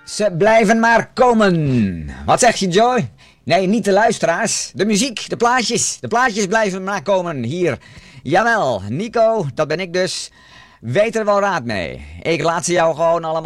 Ze blijven maar komen. Wat zeg je, Joy? Nee, niet de luisteraars. De muziek, de plaatjes. De plaatjes blijven maar komen hier. Jawel, Nico, dat ben ik dus. Weet er wel raad mee. Ik laat ze jou gewoon allemaal